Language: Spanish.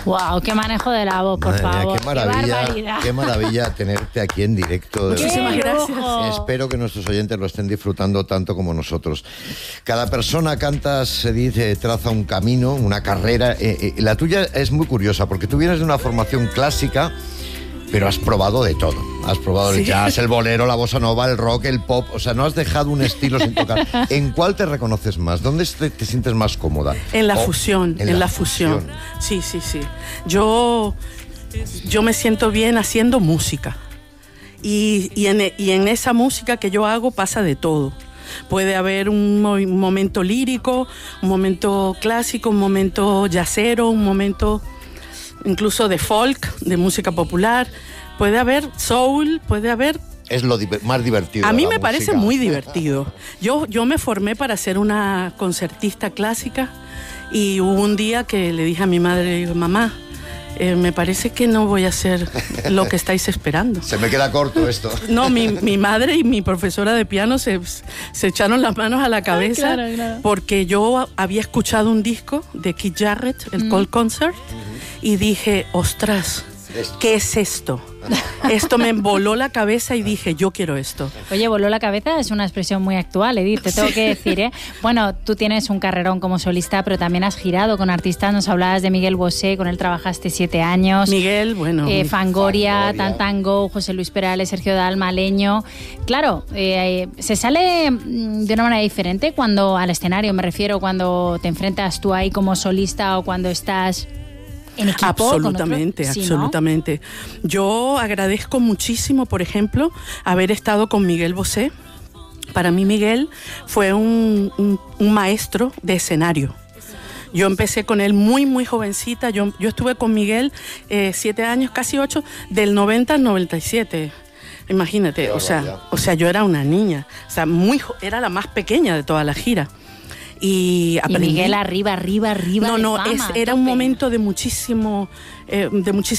Wow, qué manejo de la voz, por Madre mía, favor. qué maravilla, barbaridad. qué maravilla tenerte aquí en directo. Muchísimas gracias. Espero que nuestros oyentes lo estén disfrutando tanto como nosotros. Cada persona canta, se dice, traza un camino, una carrera. La tuya es muy curiosa porque tú vienes de una formación clásica, pero has probado de todo. Has probado el jazz, el bolero, la bossa nova, el rock, el pop. O sea, no has dejado un estilo sin tocar. ¿En cuál te reconoces más? ¿Dónde te sientes más cómoda? En la fusión, en la fusión. Sí. Yo me siento bien haciendo música. Y en esa música que yo hago pasa de todo. Puede haber un momento lírico, un momento clásico, un momento jazzero, un momento incluso de folk, de música popular. Puede haber soul, puede haber... Es lo más divertido. A mí de la me parece música. muy divertido. Yo me formé para ser una concertista clásica y hubo un día que le dije a mi madre, mamá, me parece que no voy a hacer lo que estáis esperando. Se me queda corto esto. No, mi madre y mi profesora de piano se echaron las manos a la cabeza. Claro. Porque yo había escuchado un disco de Keith Jarrett, el Cold Concert, y dije, ostras, ¿qué es esto? Esto me voló la cabeza y dije, yo quiero esto. Oye, voló la cabeza es una expresión muy actual, Edith, te tengo que decir, ¿eh? Bueno, tú tienes un carrerón como solista, pero también has girado con artistas. Nos hablabas de Miguel Bosé, con él trabajaste 7 años. Miguel, bueno. Fangoria, Tantango, José Luis Perales, Sergio Dalma, Leño. Claro, se sale de una manera diferente cuando al escenario, me refiero, cuando te enfrentas tú ahí como solista o cuando estás... en equipo. Absolutamente, sí, absolutamente. ¿No? Yo agradezco muchísimo, por ejemplo, haber estado con Miguel Bosé. Para mí Miguel fue un maestro de escenario. Yo empecé con él muy jovencita. Yo estuve con Miguel 7 años, casi 8, del 90 al 97. Imagínate, o sea, yo era una niña. O sea, era la más pequeña de toda la gira. Y Miguel arriba. No, de fama, era un momento de muchísimo